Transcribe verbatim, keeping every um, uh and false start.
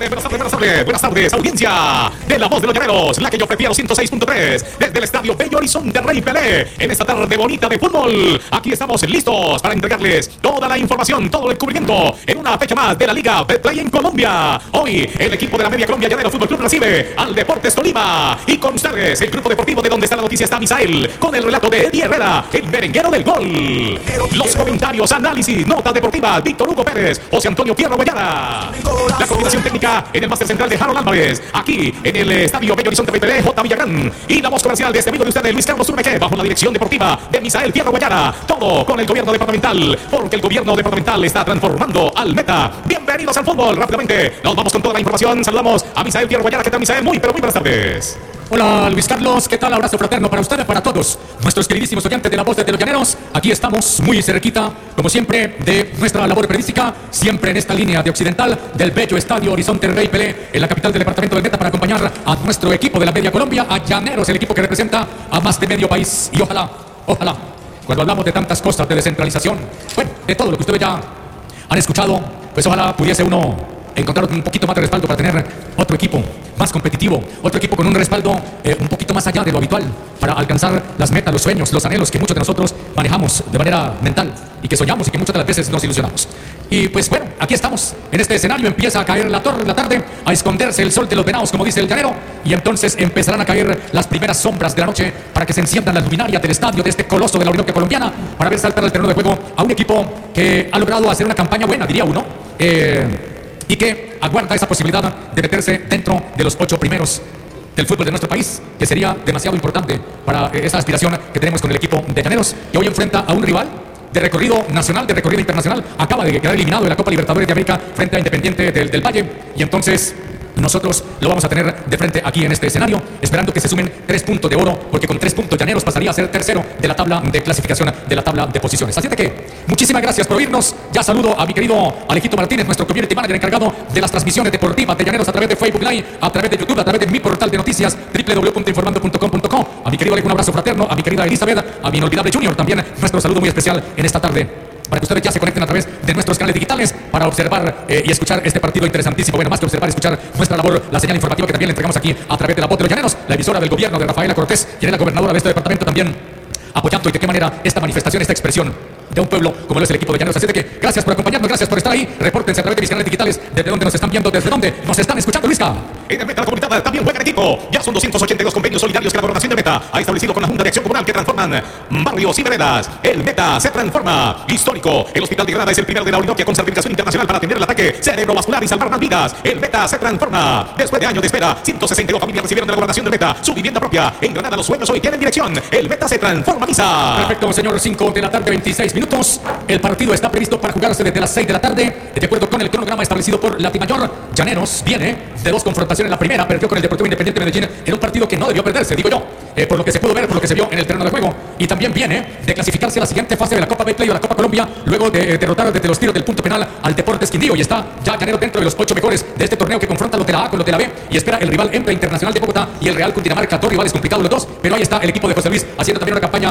tardes, buenas tardes, buenas tardes, buenas tardes, audiencia de La Voz de los Llaneros, la que yo prefiero ciento seis punto tres, desde el Estadio Bello Horizonte Rey Pelé, en esta tarde bonita de fútbol. Aquí estamos listos para entregarles toda la información, todo el cubrimiento, en una fecha más de la Liga Betplay en Colombia. Hoy, el equipo de la Media Colombia Llanero Fútbol Club recibe al Deportes Tolima. Y con ustedes, el grupo deportivo de donde está la noticia está Misael, con el relato de Eddie Herrera, el merenguero del gol. Los comentarios, análisis, notas deportivas, Víctor Hugo Pérez, José Antonio Fierro Guayara. La coordinación técnica en el máster central de Harold Álvarez, aquí en el Estadio Bello Horizonte Rey Pelé, J. Villagrán. Y la voz comercial de este amigo de ustedes, Luis Carlos Urmeche, bajo la dirección deportiva de Misael Fierro Guayara. Todo con el gobierno departamental, porque el gobierno departamental está transformando al Meta. Bienvenidos al fútbol. Rápidamente nos vamos con toda la información. Saludamos a Misael Fierro Guayara. ¿Qué tal, Misael? Muy, pero muy buenas tardes. Hola Luis Carlos, ¿qué tal? Abrazo fraterno para ustedes, para todos nuestros queridísimos oyentes de La Voz de los Llaneros. Aquí estamos muy cerquita, como siempre, de nuestra labor periodística, siempre en esta línea de occidental del bello Estadio Horizonte Rey Pelé, en la capital del departamento del Meta, para acompañar a nuestro equipo de la Media Colombia, a Llaneros, el equipo que representa a más de medio país. Y ojalá, ojalá, cuando hablamos de tantas cosas de descentralización, bueno, de todo lo que ustedes ya han escuchado, pues ojalá pudiese uno encontrar un poquito más de respaldo para tener otro equipo más competitivo, otro equipo con un respaldo eh, un poquito más allá de lo habitual, para alcanzar las metas, los sueños, los anhelos que muchos de nosotros manejamos de manera mental y que soñamos y que muchas de las veces nos ilusionamos. Y pues bueno, aquí estamos, en este escenario empieza a caer la torre, la tarde, a esconderse el sol de los venados, como dice el llanero, y entonces empezarán a caer las primeras sombras de la noche para que se enciendan las luminarias del estadio, de este coloso de la Orinoquia colombiana, para ver saltar al terreno de juego a un equipo que ha logrado hacer una campaña buena, diría uno, eh... y que aguarda esa posibilidad de meterse dentro de los ocho primeros del fútbol de nuestro país, que sería demasiado importante para esa aspiración que tenemos con el equipo de Llaneros, que hoy enfrenta a un rival de recorrido nacional, de recorrido internacional. Acaba de quedar eliminado de la Copa Libertadores de América frente a Independiente del, del Valle, y entonces nosotros lo vamos a tener de frente aquí en este escenario, esperando que se sumen tres puntos de oro, porque con tres puntos Llaneros pasaría a ser tercero de la tabla de clasificación, de la tabla de posiciones. Así de que, muchísimas gracias por oírnos. Ya saludo a mi querido Alejito Martínez, nuestro community manager encargado de las transmisiones deportivas de Llaneros a través de Facebook Live, a través de YouTube, a través de mi portal de noticias, doble u doble u doble u punto informando punto com punto co. A mi querido Alejo, un abrazo fraterno. A mi querida Elizabeth, a mi inolvidable Junior, también nuestro saludo muy especial en esta tarde, para que ustedes ya se conecten a través de nuestros canales digitales para observar eh, y escuchar este partido interesantísimo. Bueno, más que observar, escuchar nuestra labor, la señal informativa que también le entregamos aquí a través de La Voz de los Llaneros, la emisora del gobierno de Rafaela Cortés, quien es la gobernadora de este departamento, también apoyando y de qué manera esta manifestación, esta expresión de un pueblo como lo es el equipo de Llaneros. Así de que gracias por acompañarnos, gracias por estar ahí. Repórtense a través de mis canales digitales desde donde nos están viendo, desde donde nos están escuchando, Luisca. En el Meta, la comunidad también juega en equipo. Ya son doscientos ochenta y dos convenios solidarios que la gobernación de Meta ha establecido con la Junta de Acción Comunal, que transforman barrios y veredas. El Meta se transforma. Histórico. El Hospital de Granada es el primero de la Orinoquia con certificación internacional para atender el ataque cerebrovascular y salvar más vidas. El Meta se transforma. Después de años de espera, ciento sesenta y dos familias recibieron de la gobernación de Meta su vivienda propia. En Granada los sueños hoy tienen dirección. El Meta se transforma, Misa. Perfecto, señor. cinco de la tarde, veintiséis minutos. El partido está previsto para jugarse desde las seis de la tarde, de acuerdo con el cronograma establecido por Latimayor. Llaneros viene de dos confrontaciones. La primera perdió con el Deportivo Independiente de Medellín en un partido que no debió perderse, digo yo, eh, por lo que se pudo ver, por lo que se vio en el terreno de juego. Y también viene de clasificarse a la siguiente fase de la Copa Betplay o la Copa Colombia, luego de eh, derrotar desde los tiros del punto penal al Deportes Quindío. Y está ya Llanero dentro de los ocho mejores de este torneo, que confronta los de la A con los de la B, y espera el rival Empresa Internacional de Bogotá y el Real Cundinamarca, dos rivales complicados los dos, pero ahí está el equipo de José Luis haciendo también una campaña